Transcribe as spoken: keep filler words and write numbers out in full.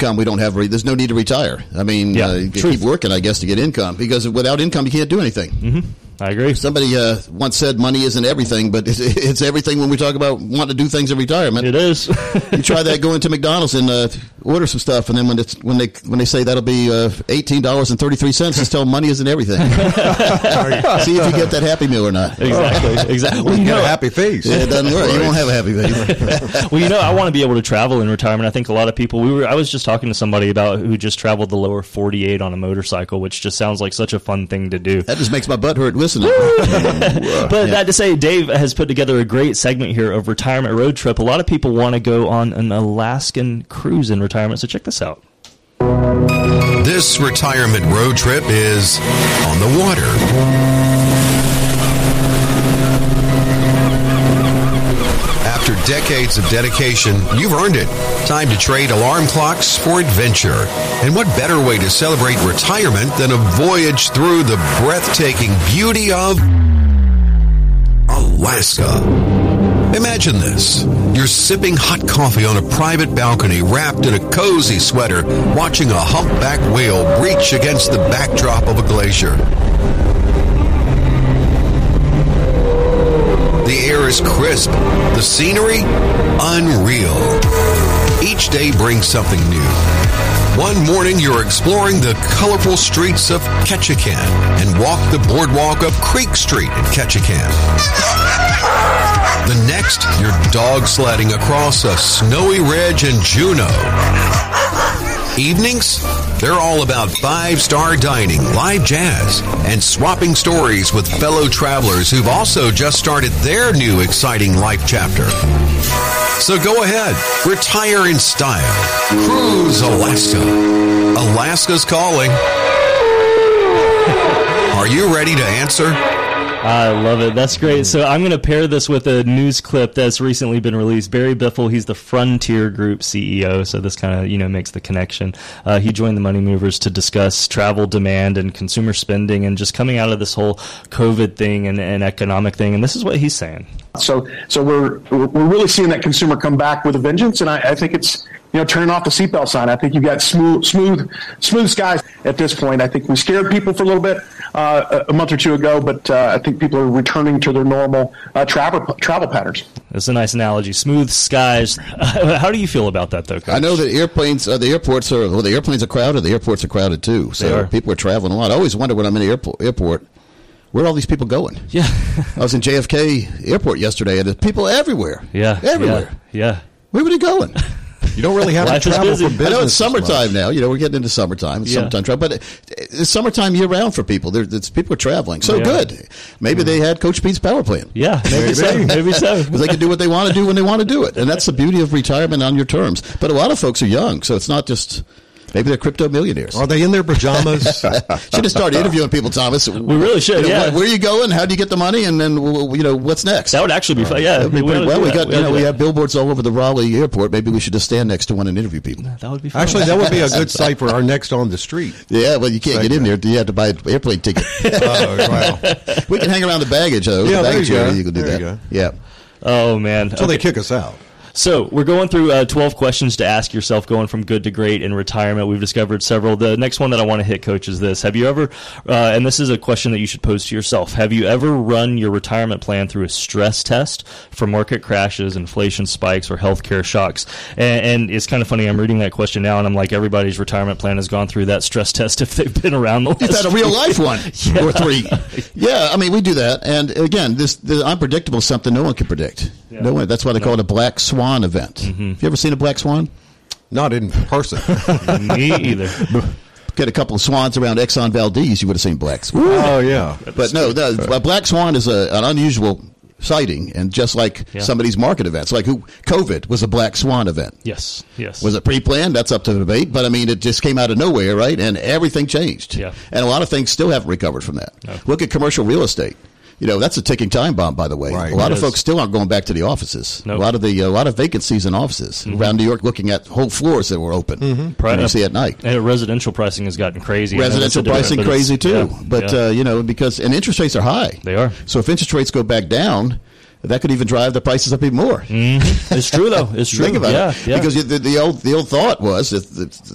income, we don't have. Re- there's no need to retire. I mean, Yeah, uh, you keep working, I guess, to get income, because without income, you can't do anything. Mm-hmm. I agree. Somebody uh, once said money isn't everything, but it's, it's everything when we talk about wanting to do things in retirement. It is. You try that going to McDonald's and uh, order some stuff, and then when it's when they when they say that'll be uh, eighteen dollars and thirty three cents, just tell them money isn't everything. See if you get that Happy Meal or not. Exactly. Exactly. Well, you get a happy face. Yeah, it doesn't work. You won't have a happy face. Well, you know, I want to be able to travel in retirement. I think a lot of people. We were. I was just talking to somebody about who just traveled the lower forty-eight on a motorcycle, which just sounds like such a fun thing to do. That just makes my butt hurt listening. But that to say, Dave has put together a great segment here of retirement road trip. A lot of people want to go on an Alaskan cruise in retirement, so check this out. This retirement road trip is on the water. After decades of dedication, you've earned it. Time to trade alarm clocks for adventure. And what better way to celebrate retirement than a voyage through the breathtaking beauty of Alaska. Imagine this. You're sipping hot coffee on a private balcony, wrapped in a cozy sweater, watching a humpback whale breach against the backdrop of a glacier. The air is crisp. The scenery, unreal. Each day brings something new. One morning, you're exploring the colorful streets of Ketchikan and walk the boardwalk up Creek Street in Ketchikan. The next, you're dog sledding across a snowy ridge in Juneau. Evenings, they're all about five-star dining, live jazz, and swapping stories with fellow travelers who've also just started their new exciting life chapter. So go ahead, retire in style. Cruise Alaska. Alaska's calling. Are you ready to answer? I love it. That's great. So I'm going to pair this with a news clip that's recently been released. Barry Biffle, he's the Frontier Group C E O, so this kind of, you know, makes the connection. Uh, he joined the Money Movers to discuss travel demand and consumer spending and just coming out of this whole COVID thing and, and economic thing, and this is what he's saying. So so we're we're really seeing that consumer come back with a vengeance, and I, I think it's, you know, turning off the seatbelt sign. I think you've got smooth smooth smooth skies at this point. I think we scared people for a little bit uh, a month or two ago, but uh, I think people are returning to their normal uh, travel travel patterns. That's a nice analogy. Smooth skies. How do you feel about that, though, Coach? I know that airplanes, uh, the airports are, well, the airplanes are crowded. The airports are crowded too. So people are traveling a lot. I always wonder when I'm in the airport, airport where are all these people going? Yeah. I was in J F K airport yesterday, and there's people everywhere. Yeah. Everywhere. Yeah. yeah. Where were they going? You don't really have Life to travel for business. I know it's summertime now. You know, we're getting into summertime. It's Yeah. summertime travel, but it's summertime year round for people. There, it's, people are traveling. So Yeah. good. Maybe they had Coach Pete's power plan. Yeah, maybe so. Maybe so. Because they can do what they want to do when they want to do it. And that's the beauty of retirement on your terms. But a lot of folks are young, so it's not just... Maybe they're crypto millionaires. Are they in their pajamas? Should have started interviewing people, Thomas. We really should, You know, yeah. Where, where are you going? How do you get the money? And then, you know, what's next? That would actually be fun. Yeah. That'd be we pretty ought to well. do We that. got, We you ought know, to we do have billboards all over the Raleigh airport. Maybe we should just stand next to one and interview people. that. That would be fun. Actually, that would be a good site for our next on the street. Yeah, well, you can't get in there. You have to buy an airplane ticket. Oh, wow. We can hang around the baggage, though. Yeah, the there baggage you go. area, you can do There that. you go. Yeah. Oh, man. Until they kick us out. So we're going through uh, twelve questions to ask yourself going from good to great in retirement. We've discovered several. The next one that I want to hit, Coach, is this. Have you ever, uh, and this is a question that you should pose to yourself, have you ever run your retirement plan through a stress test for market crashes, inflation spikes, or healthcare shocks? And, and it's kind of funny. I'm reading that question now, and I'm like, everybody's retirement plan has gone through that stress test if they've been around the last You've had a real life one Yeah. or three. Yeah, I mean, we do that. And again, this the unpredictable is something no one can predict. Yeah. No one. That's why they call it a black swan event. Mm-hmm. Have you ever seen a black swan? Not in person. Me either. Get a couple of swans around Exxon Valdez, you would have seen black swan. Oh, yeah. But no, the, a black swan is a, an unusual sighting, and just like Yeah. somebody's market events, like who COVID was a black swan event. Yes, yes. Was it pre-planned? That's up to debate. But I mean, it just came out of nowhere, right? And everything changed. Yeah. And a lot of things still haven't recovered from that. No. Look at commercial real estate. You know, that's a ticking time bomb, by the way. Right. A lot It of is. folks still aren't going back to the offices. Nope. A lot of the a lot of vacancies in offices Mm-hmm. around New York, looking at whole floors that were open. Mm-hmm. Pri- You see at night. And residential pricing has gotten crazy. I know that's a Residential different- pricing but it's- crazy too. yeah, but yeah. Uh, you know, because and interest rates are high. They are. So if interest rates go back down, that could even drive the prices up even more. Mm-hmm. It's true, though. It's true. Think about yeah, it. yeah. Because the, the old the old thought was that the,